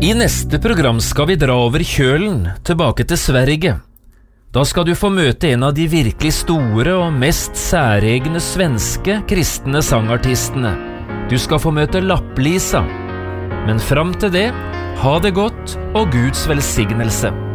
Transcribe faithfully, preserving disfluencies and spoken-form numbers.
I neste program skal vi dra over kjølen, tilbake til Sverige. Da skal du få møte en av de virkelig store og mest særegne svenske kristne sangartistene. Du skal få møte Lapplisa. Men fram til det, ha det godt og Guds velsignelse.